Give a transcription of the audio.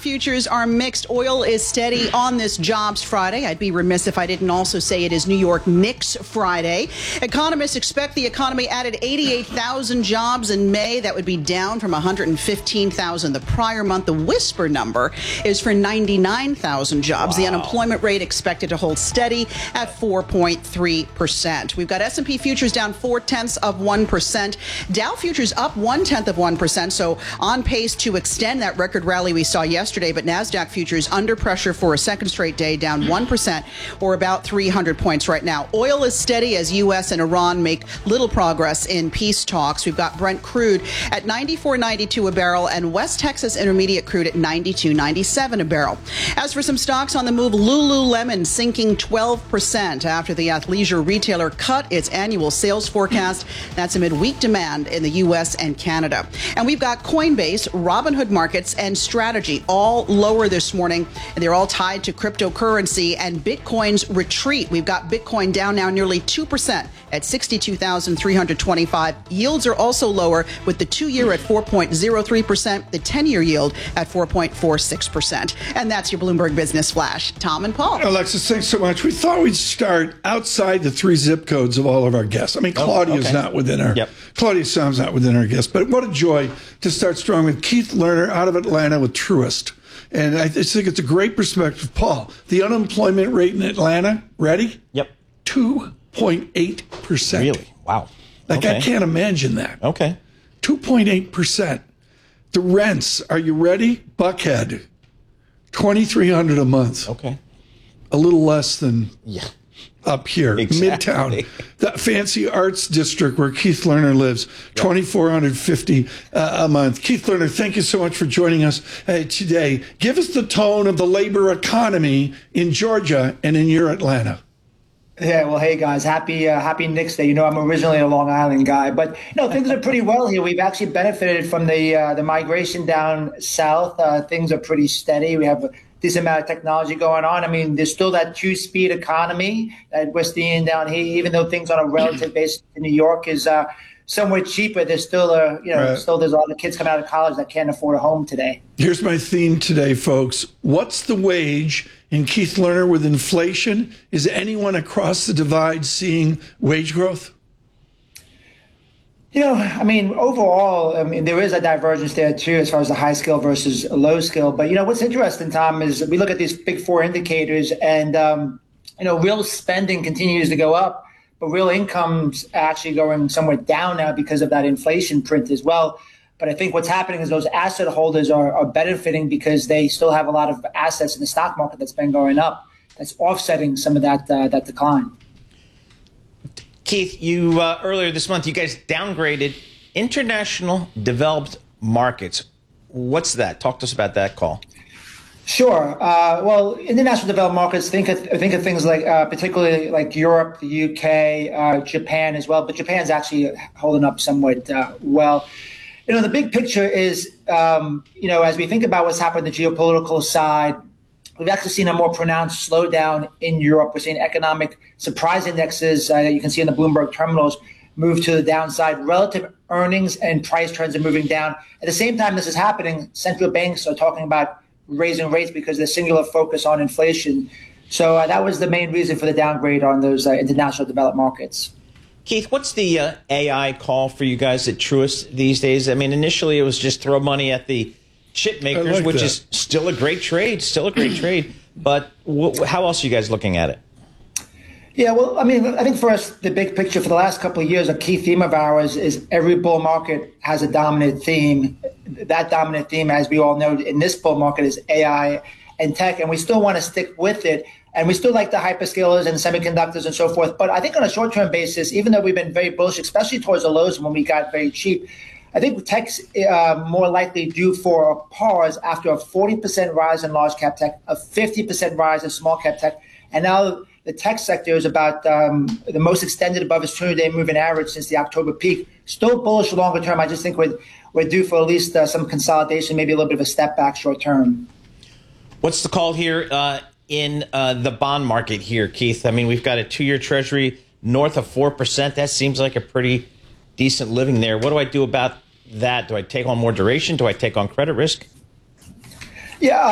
futures are mixed. Oil is steady on this Jobs Friday. I'd be remiss if I didn't also say it is New York Knicks Friday. Economists expect the economy added 88,000 jobs in May. That would be down from 115,000 the prior month. The whisper number is for 99,000 jobs. Wow. The unemployment rate expected to hold steady at 4.3%. We've got S&P futures down 0.4%. Dow futures up 0.1%. So on pace to extend that record rally we saw yesterday, but NASDAQ futures under pressure for a second straight day, down 1% or about 300 points right now. Oil is steady as U.S. and Iran make little progress in peace talks. We've got Brent crude at $94.92 a barrel and West Texas Intermediate crude at $92.97 a barrel. As for some stocks on the move, Lululemon sinking 12% after the athleisure retailer cut its annual sales forecast. That's amid weak demand in the U.S. and Canada. And we've got Coinbase, Robinhood Markets, and Strategy all lower this morning. And they're all tied to cryptocurrency and Bitcoin's retreat. We've got Bitcoin down now nearly 2% at 62,325. Yields are also lower, with the 2-year at 4.03%, the 10-year yield at 4.46%. And that's your Bloomberg Business Flash. Tom and Paul. Alexis, thanks so much. We thought we'd start outside the 3 zip codes of all of our guests. I mean, Claudia's not within our Claudia Sam's not within our guests, but what a joy to start strong with Keith Lerner out of Atlanta with Truist. And I just think it's a great perspective. Paul, the unemployment rate in Atlanta, ready? Yep. 2.8%. Really? Wow. I can't imagine that. Okay. 2.8%. The rents, are you ready? Buckhead, $2,300 a month. Okay. A little less than up here, exactly. Midtown. The fancy arts district where Keith Lerner lives, $2,450 a month. Keith Lerner, thank you so much for joining us today. Give us the tone of the labor economy in Georgia and in your Atlanta. Yeah, well, hey guys, happy Knicks Day. You know, I'm originally a Long Island guy, but things are pretty well here. We've actually benefited from the migration down south. Things are pretty steady. We have this amount of technology going on. I mean, there's still that 2-speed economy that we're seeing down here, even though things on a relative basis in New York is somewhat cheaper. There's still still there's a lot of kids coming out of college that can't afford a home today. Here's my theme today, folks. What's the wage in Keith Lerner with inflation? Is anyone across the divide seeing wage growth? I mean, overall, there is a divergence there, too, as far as the high skill versus low skill. But, what's interesting, Tom, is we look at these big 4 indicators and, real spending continues to go up, but real income's actually going somewhat down now because of that inflation print as well. But I think what's happening is those asset holders are benefiting because they still have a lot of assets in the stock market that's been going up. That's offsetting some of that decline. Keith, you earlier this month, you guys downgraded international developed markets. What's that? Talk to us about that call. Sure. Well, international developed markets, think of things like particularly like Europe, the UK, Japan as well. But Japan's actually holding up somewhat well. The big picture is, as we think about what's happened on the geopolitical side, we've actually seen a more pronounced slowdown in Europe. We're seeing economic surprise indexes that you can see in the Bloomberg terminals move to the downside. Relative earnings and price trends are moving down. At the same time this is happening, central banks are talking about raising rates because there's singular focus on inflation. So that was the main reason for the downgrade on those international developed markets. Keith, what's the AI call for you guys at Truist these days? I mean, initially it was just throw money at the chip makers, which is still a great trade, But how else are you guys looking at it? Yeah, well, I mean, I think for us, the big picture for the last couple of years, a key theme of ours is every bull market has a dominant theme. That dominant theme, as we all know, in this bull market is AI and tech, and we still want to stick with it. And we still like the hyperscalers and semiconductors and so forth. But I think on a short-term basis, even though we've been very bullish, especially towards the lows when we got very cheap, I think tech's more likely due for a pause after a 40% rise in large cap tech, a 50% rise in small cap tech. And now the tech sector is about the most extended above its 200-day moving average since the October peak. Still bullish longer term. I just think we're due for at least some consolidation, maybe a little bit of a step back short term. What's the call here in the bond market here, Keith? I mean, we've got a 2-year treasury north of 4%. That seems like a pretty decent living there. What do I do about that? Do I take on more duration? Do I take on credit risk? Yeah,